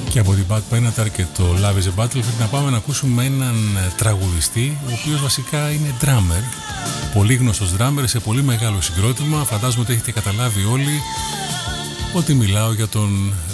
Και από την Bad Benatar και το Love is a Battlefield να πάμε να ακούσουμε έναν τραγουδιστή, ο οποίος βασικά είναι drummer, πολύ γνωστός drummer σε πολύ μεγάλο συγκρότημα. Φαντάζομαι ότι έχετε καταλάβει όλοι ότι μιλάω για τον